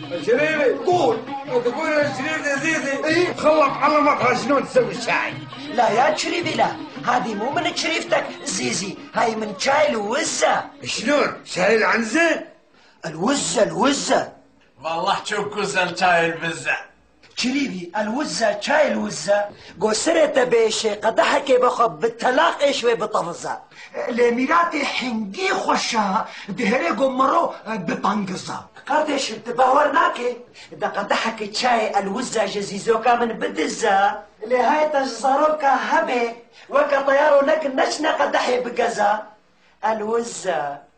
شريفي قول. تقول يا شريف يا زيزي إيه؟ خلط علمك شلون تسوي الشاي. لا يا شريفي لا، هذه مو من شريفتك زيزي، هاي من شاي الوزة. شلون؟ شاي العنزة؟ الوزة والله تشوكوز شاي البزة شريفي، الوزة شاي الوزة قصرت بيشي قدحك بخب بالتلاق ايشوي بطفزة لميراتي حنقي خوشها دهري قمرو بطنقزة قردش تباورناكي دا قدحك شاي الوزة جزيزوكا من بدزة لهاي تجزاروكا هبي وكا طيارو لك نشنا قدحي بقزة الوزة